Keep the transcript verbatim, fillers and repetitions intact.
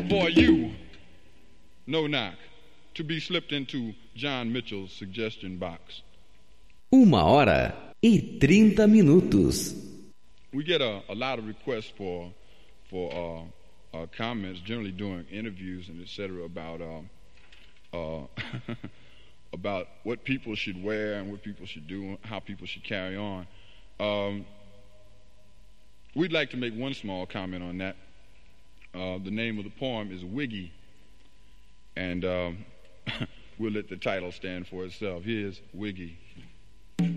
for you, no knock, to be slipped into John Mitchell's suggestion box. Uma hora e trinta minutos. We get a, a lot of requests for for uh, uh, comments, generally during interviews and et cetera, about uh, uh, about what people should wear and what people should do, how people should carry on. Um, we'd like to make one small comment on that. Uh, the name of the poem is Wiggy, and um, we'll let the title stand for itself. Here's Wiggy.